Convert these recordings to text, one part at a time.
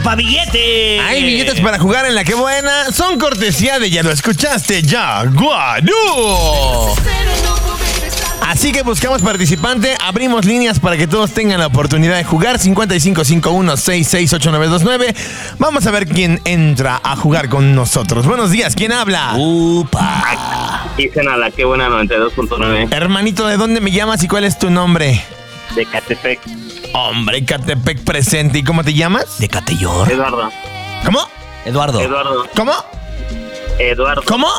pa' billete. Hay billetes para jugar en La Que Buena. Son cortesía de, ya lo escuchaste, Jaguarú. Así que buscamos participante, abrimos líneas para que todos tengan la oportunidad de jugar. 5551668929. Vamos a ver quién entra a jugar con nosotros. Buenos días, ¿quién habla? Upa. Dicen a La Que Buena 92.9. Hermanito, ¿de dónde me llamas y cuál es tu nombre? De Catepec. Hombre, Catepec presente. ¿Y cómo te llamas? De Catellor. Eduardo. ¿Cómo? Eduardo. ¿Cómo? Eduardo. ¿Cómo?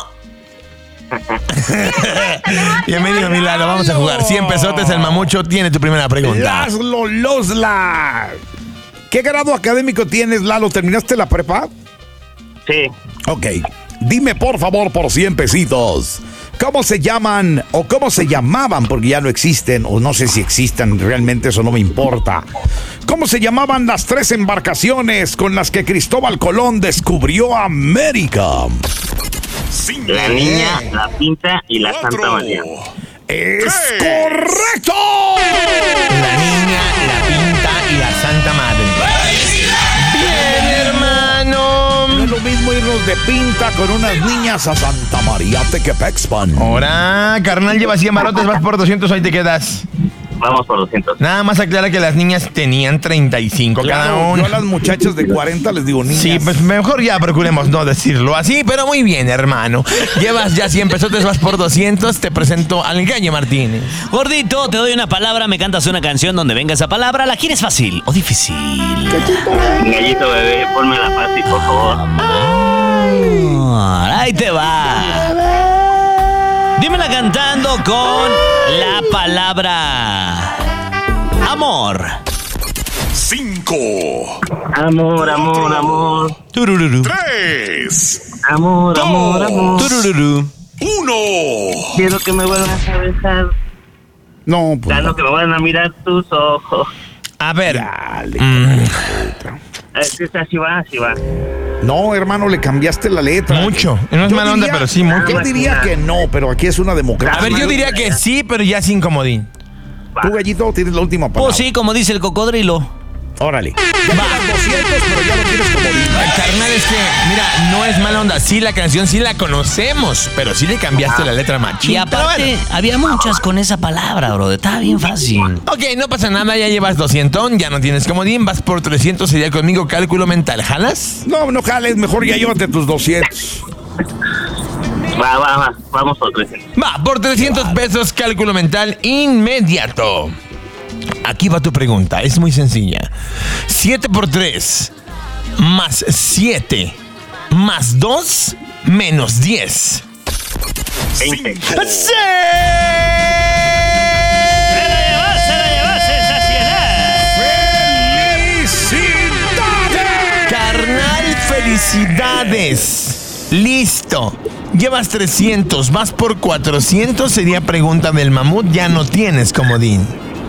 Bienvenido, Milano. Vamos a jugar 100 pesotes. El Mamucho tiene tu primera pregunta. Laszlo Losla. ¿Qué grado académico tienes, Lalo? ¿Terminaste la prepa? Sí. Ok. Dime, por favor, por 100 pesitos. ¿Cómo se llaman o cómo se llamaban? Porque ya no existen, o no sé si existan, realmente eso no me importa. ¿Cómo se llamaban las 3 embarcaciones con las que Cristóbal Colón descubrió América? La Niña, la Pinta y la Santa María. ¡Es correcto! La Niña, la Pinta y la Santa Madre. Bien, hermano. No es lo mismo irnos de pinta con unas niñas a Santa María Tequepexpan. Ahora, carnal, lleva 100 barotes, vas por 200, ahí te quedas. Vamos por 200. Nada más aclara que las niñas tenían 35 cada Claro, una. yo a las muchachas de 40 les digo niñas. Sí, pues mejor ya procuremos no decirlo así, pero muy bien, hermano. Llevas ya 100 pesotes, vas por 200. Te presento al Gallo Martínez. Gordito, te doy una palabra, me cantas una canción donde venga esa palabra. ¿La quieres fácil o difícil? Gallito bebé, ponme la fácil, por favor. Ahí te va. Dímela cantando con la palabra amor. 5, Amor, amor, amor. Turururu. 3, Amor, amor, amor. Turururu. 1. Quiero que me vuelvas a besar. No, pues. Quiero que me vuelvan a mirar tus ojos. A ver. Dale. Es que así va, así va. No, hermano, le cambiaste la letra. Mucho. No es Yo mala onda, diría- pero sí mucho. Yo diría que no, pero aquí es una democracia. A ver, yo diría que sí, pero ya sin comodín. Tú, Gallito, tienes la última palabra. Pues sí, como dice el cocodrilo. Órale. Ya llevas 200, pero ya lo tienes como Carnal, es que, mira, no es mala onda. Sí, la canción sí la conocemos, pero sí le cambiaste la letra machín. Y aparte, había muchas con esa palabra, bro. Estaba bien fácil. Ok, no pasa nada, ya llevas 200, ya no tienes comodín, vas por 300, sería conmigo cálculo mental. ¿Jalas? No, no jales, mejor ya llévate tus 200. Va. Vamos por 300. Va, por 300 pesos, cálculo mental inmediato. Aquí va tu pregunta, es muy sencilla. 7 por 3 más 7 más 2 menos 10. 20. ¡Sí! ¡Se la llevaste, ¡Felicidades! Carnal, felicidades. Listo. Llevas 300, vas por 400, sería pregunta del mamut, ya no tienes comodín.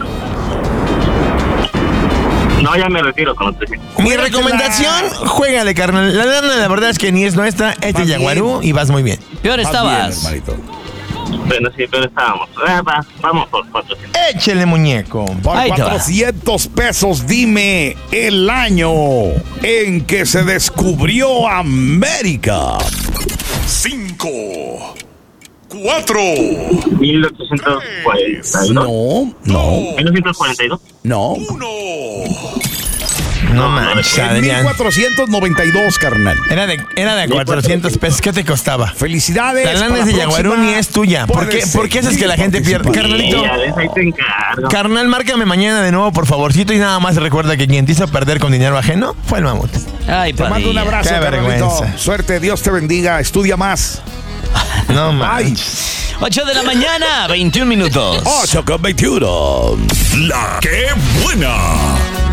No, ya me retiro con los 300. Mi recomendación, juégale, carnal. La lana, la verdad es que ni es nuestra, este es Yaguarú y vas muy bien. Peor Más estabas. bien, hermanito. Bueno, sí, pero estábamos. Vamos por 400. Échele, muñeco. Por Ahí te va. 400 pesos, dime el año en que se descubrió América. 5, 4, 1842. No. 1942. No. 1. No manches, En Adrián. 1492, carnal. Era de 400 pesos. ¿Qué te costaba? Felicidades. La lana para es de Yaguarú próxima. ni es tuya. ¿Por qué haces que la gente pierda? Carnalito. Ya ves, ahí te encargo. Carnal, márcame mañana de nuevo, por favorcito. Y nada más recuerda que quien te hizo perder con dinero ajeno fue el mamut. Ay, Te mando un Padilla. abrazo, Qué carnalito. vergüenza. Suerte, Dios te bendiga. Estudia más. No Ay. manches. 8 de la mañana, 21 minutos. 8:21. La Que Buena.